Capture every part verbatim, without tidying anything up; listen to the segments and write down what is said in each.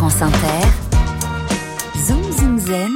France Inter, Zoom Zoom Zen,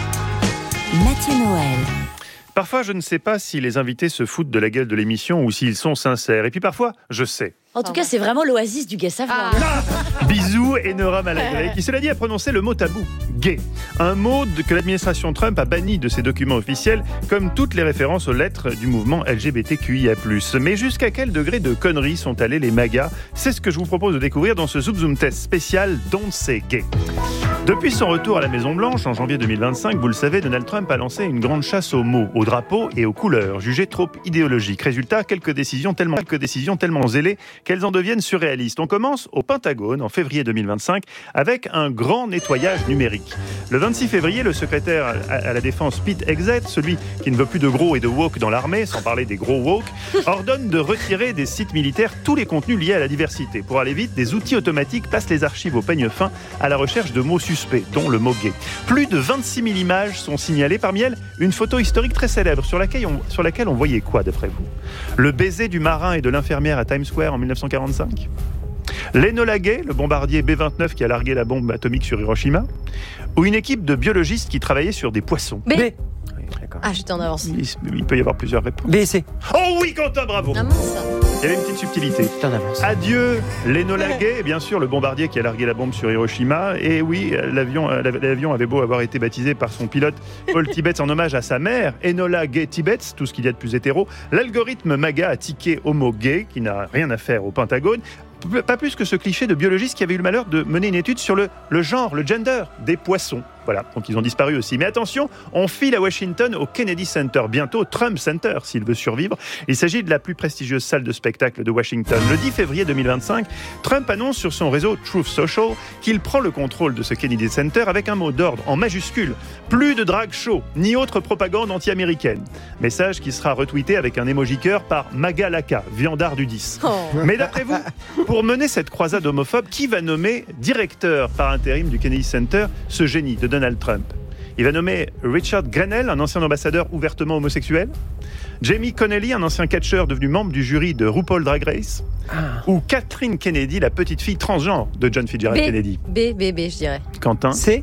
Mathieu Noël. Parfois, je ne sais pas si les invités se foutent de la gueule de l'émission ou s'ils sont sincères. Et puis parfois, je sais. En tout cas, c'est vraiment l'oasis du gay savoir. Ah Bisous et Nora Malagré, qui cela dit a prononcé le mot tabou, gay. Un mot de, que l'administration Trump a banni de ses documents officiels, comme toutes les références aux lettres du mouvement L G B T Q I A plus. Mais jusqu'à quel degré de conneries sont allés les MAGA ? C'est ce que je vous propose de découvrir dans ce Zoom Zoom Test spécial Don't Say Gay. Depuis son retour à la Maison-Blanche en janvier deux mille vingt-cinq, vous le savez, Donald Trump a lancé une grande chasse aux mots, aux drapeaux et aux couleurs, jugées trop idéologiques. Résultat, quelques décisions tellement, quelques décisions tellement zélées qu'elles en deviennent surréalistes. On commence au Pentagone en février deux mille vingt-cinq avec un grand nettoyage numérique. Le vingt-six février, le secrétaire à la Défense Pete Hegseth, celui qui ne veut plus de gros et de woke dans l'armée, sans parler des gros woke, ordonne de retirer des sites militaires tous les contenus liés à la diversité. Pour aller vite, des outils automatiques passent les archives au peigne fin à la recherche de mots suspects, dont le mot gay. Plus de vingt-six mille images sont signalées, parmi elles une photo historique très célèbre sur laquelle on, sur laquelle on voyait quoi d'après vous ? Le baiser du marin et de l'infirmière à Times Square en dix-neuf cent quarante-cinq ? L'Enola Gay, le bombardier B vingt-neuf qui a largué la bombe atomique sur Hiroshima ? Ou une équipe de biologistes qui travaillaient sur des poissons ? B. B. Ah, j'étais en avance. Il, il peut y avoir plusieurs réponses. B, C. Oh oui, Quentin, bravo. Ah mince. Il y avait une petite subtilité. J'étais en avance. Adieu l'Enola Gay, bien sûr, le bombardier qui a largué la bombe sur Hiroshima. Et oui, l'avion, l'avion avait beau avoir été baptisé par son pilote Paul Tibbets en hommage à sa mère, Enola Gay Tibbets, tout ce qu'il y a de plus hétéro. L'algorithme MAGA a tiqué au mot gay, qui n'a rien à faire au Pentagone. Pas plus que ce cliché de biologiste qui avait eu le malheur de mener une étude sur le, le genre, le gender des poissons. Voilà, donc ils ont disparu aussi. Mais attention, on file à Washington au Kennedy Center, bientôt Trump Center s'il veut survivre. Il s'agit de la plus prestigieuse salle de spectacle de Washington. Le dix février deux mille vingt-cinq, Trump annonce sur son réseau Truth Social qu'il prend le contrôle de ce Kennedy Center avec un mot d'ordre en majuscule. Plus de drag show, ni autre propagande anti-américaine. Message qui sera retweeté avec un emoji cœur par Magalaka, viandard du dix. Oh. Mais d'après vous, pour mener cette croisade homophobe, qui va nommer directeur par intérim du Kennedy Center ce génie de Donald Trump ? Il va nommer Richard Grenell, un ancien ambassadeur ouvertement homosexuel, Jamie Connelly, un ancien catcheur devenu membre du jury de RuPaul Drag Race, ah. ou Catherine Kennedy, la petite fille transgenre de John Fitzgerald B. Kennedy. B, B, B, je dirais. Quentin. C.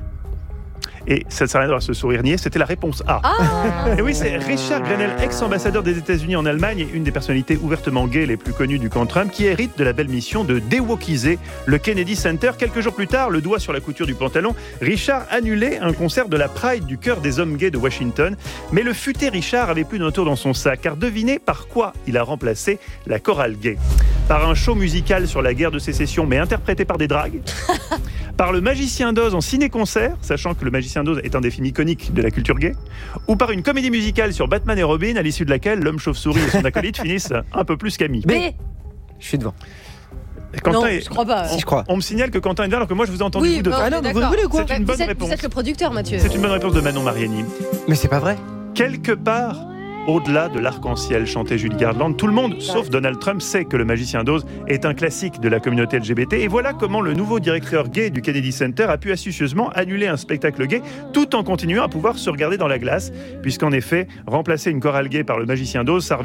Et ça ne sert à rien d'avoir ce sourire niais, c'était la réponse A. Ah. Et oui, c'est Richard Grenell, ex-ambassadeur des États-Unis en Allemagne et une des personnalités ouvertement gays les plus connues du camp Trump, qui hérite de la belle mission de déwokiser le Kennedy Center. Quelques jours plus tard, le doigt sur la couture du pantalon, Richard annulait un concert de la Pride du cœur des hommes gays de Washington. Mais le futé Richard avait plus d'un tour dans son sac, car devinez par quoi il a remplacé la chorale gay ? Par un show musical sur la guerre de sécession, mais interprété par des dragues. Par le Magicien d'Oz en ciné-concert, sachant que le Magicien d'Oz est un des films iconiques de la culture gay, ou par une comédie musicale sur Batman et Robin, à l'issue de laquelle l'homme chauve-souris et son acolyte finissent un peu plus qu'amis. B. Je suis devant. Quentin Non, est... je crois pas. Si, je crois. On me signale que Quentin est devant alors que moi je vous ai entendu Oui, vous deux. bon, Ah non, mais vous rigolez ou quoi ? C'est une Vous bonne êtes, réponse. vous êtes le producteur, Mathieu. C'est une bonne réponse de Manon Mariani. Mais c'est pas vrai. Quelque part au-delà de l'arc-en-ciel, chantait Julie Garland, tout le monde, sauf Donald Trump, sait que le Magicien d'Oz est un classique de la communauté L G B T. Et voilà comment le nouveau directeur gay du Kennedy Center a pu astucieusement annuler un spectacle gay tout en continuant à pouvoir se regarder dans la glace. Puisqu'en effet, remplacer une chorale gay par le Magicien d'Oz, ça revient